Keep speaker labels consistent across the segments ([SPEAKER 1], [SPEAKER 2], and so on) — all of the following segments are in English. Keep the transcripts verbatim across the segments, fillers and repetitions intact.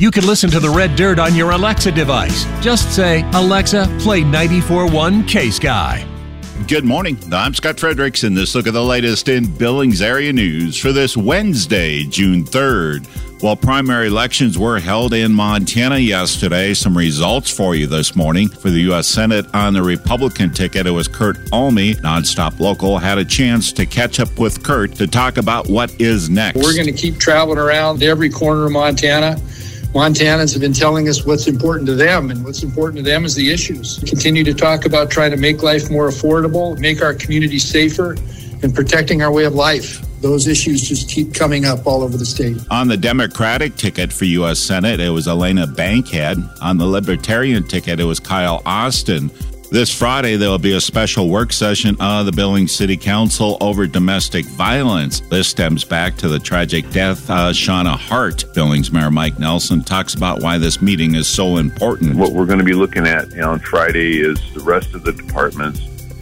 [SPEAKER 1] You can listen to the Red Dirt on your Alexa device. Just say, Alexa, play ninety-four point one K-Sky.
[SPEAKER 2] Good morning. I'm Scott Fredericks, and this look at the latest in Billings area news for this Wednesday, June third. While primary elections were held in Montana yesterday, some results for you this morning. For the U S Senate on the Republican ticket, it was Kurt Alme. Nonstop Local had a chance to catch up with Kurt to talk about what is next.
[SPEAKER 3] We're going to keep traveling around every corner of Montana. Montanans have been telling us what's important to them, and what's important to them is the issues. We continue to talk about trying to make life more affordable, make our community safer, and protecting our way of life. Those issues just keep coming up all over the state.
[SPEAKER 2] On the Democratic ticket for U S Senate, it was Elena Bankhead. On the Libertarian ticket, it was Kyle Austin. This Friday, there will be a special work session of the Billings City Council over domestic violence. This stems back to the tragic death of Shauna Hart. Billings Mayor Mike Nelson talks about why this meeting is so important.
[SPEAKER 4] What we're going to be looking at you know, on Friday is the rest of the departments,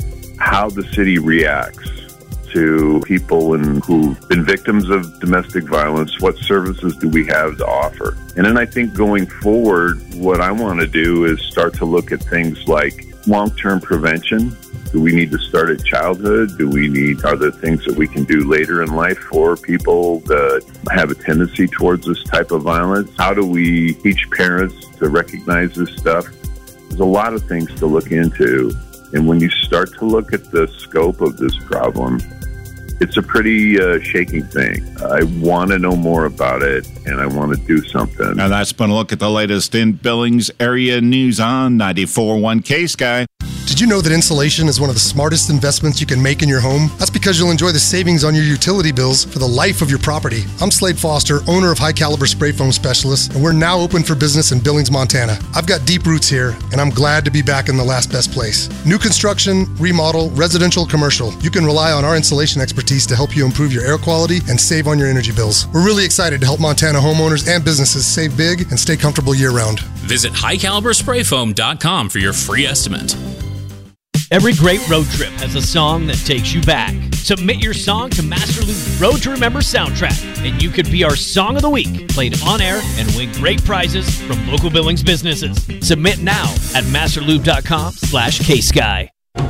[SPEAKER 4] how the city reacts to people and who've been victims of domestic violence. What services do we have to offer? And then I think going forward, what I want to do is start to look at things like long-term prevention. Do we need to start at childhood? Do we need, are there things that we can do later in life for people that have a tendency towards this type of violence? How do we teach parents to recognize this stuff? There's a lot of things to look into. And when you start to look at the scope of this problem, it's a pretty uh, shaking thing. I want to know more about it, and I want to do something.
[SPEAKER 2] Now that's been a look at the latest in Billings area news on ninety-four point one K-Sky.
[SPEAKER 5] Did you know that insulation is one of the smartest investments you can make in your home? That's because you'll enjoy the savings on your utility bills for the life of your property. I'm Slade Foster, owner of High Caliber Spray Foam Specialist, and we're now open for business in Billings, Montana. I've got deep roots here, and I'm glad to be back in the last best place. New construction, remodel, residential, commercial. You can rely on our insulation expertise to help you improve your air quality and save on your energy bills. We're really excited to help Montana homeowners and businesses save big and stay comfortable year-round.
[SPEAKER 6] Visit high caliber spray foam dot com for your free estimate.
[SPEAKER 7] Every great road trip has a song that takes you back. Submit your song to Master Loop's Road to Remember soundtrack, and you could be our Song of the Week, played on air, and win great prizes from local Billings businesses. Submit now at masterloop dot com slash K-Sky.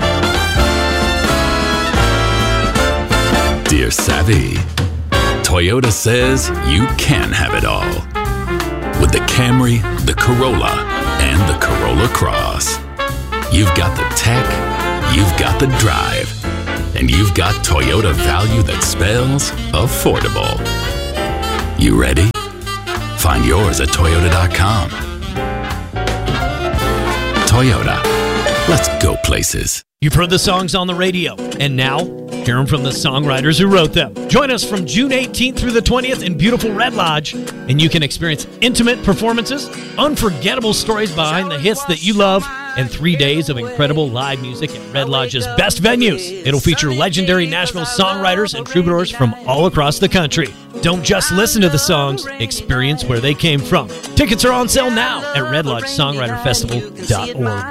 [SPEAKER 8] Dear Savvy, Toyota says you can have it all. With the Camry, the Corolla, and the Corolla Cross. You've got the tech, you've got the drive, and you've got Toyota value that spells affordable. You ready? Find yours at toyota dot com. Toyota, let's go places.
[SPEAKER 7] You've heard the songs on the radio, and now hear them from the songwriters who wrote them. Join us from June eighteenth through the twentieth in beautiful Red Lodge, and you can experience intimate performances, unforgettable stories behind the hits that you love, and three days of incredible live music at Red Lodge's best venues. It'll feature legendary Nashville songwriters and troubadours from all across the country. Don't just listen to the songs, experience where they came from. Tickets are on sale now at red lodge songwriter festival dot org.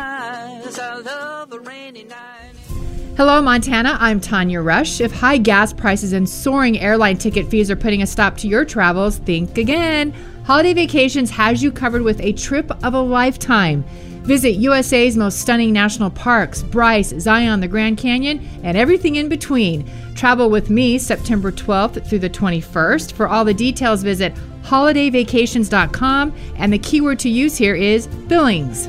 [SPEAKER 9] Hello, Montana. I'm Tanya Rush. If high gas prices and soaring airline ticket fees are putting a stop to your travels, think again. Holiday Vacations has you covered with a trip of a lifetime. Visit U S A's most stunning national parks, Bryce, Zion, the Grand Canyon, and everything in between. Travel with me September twelfth through the twenty-first. For all the details, visit holiday vacations dot com, and the keyword to use here is Billings.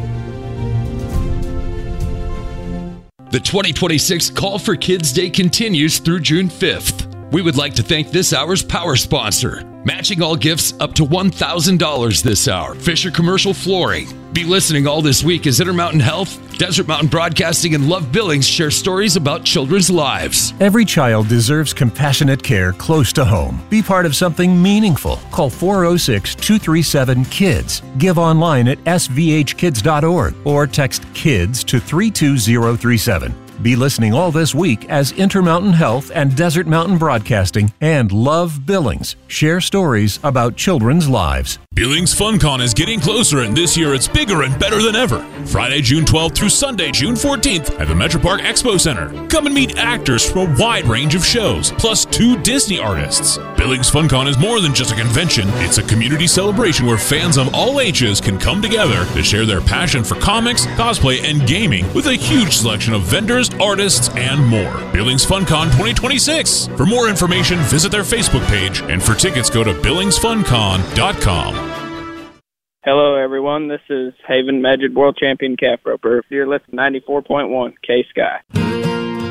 [SPEAKER 10] The twenty twenty-six Call for Kids Day continues through June fifth. We would like to thank this hour's power sponsor, matching all gifts up to one thousand dollars this hour, Fisher Commercial Flooring. Be listening all this week as Intermountain Health, Desert Mountain Broadcasting, and Love Billings share stories about children's lives.
[SPEAKER 1] Every child deserves compassionate care close to home. Be part of something meaningful. Call four oh six, two three seven, KIDS. Give online at s v h kids dot org or text KIDS to three two zero three seven. Be listening all this week as Intermountain Health and Desert Mountain Broadcasting and Love Billings share stories about children's lives.
[SPEAKER 6] Billings FunCon is getting closer, and this year it's bigger and better than ever. Friday, June twelfth through Sunday, June fourteenth at the Metro Park Expo Center. Come and meet actors from a wide range of shows, plus two Disney artists. Billings FunCon is more than just a convention. It's a community celebration where fans of all ages can come together to share their passion for comics, cosplay, and gaming with a huge selection of vendors, artists, and more. Billings FunCon twenty twenty-six. For more information, visit their Facebook page, and for tickets, go to billings fun con dot com.
[SPEAKER 11] Hello, everyone. This is Haven Magic World Champion Calf Roper. You're listening to ninety-four point one K-Sky.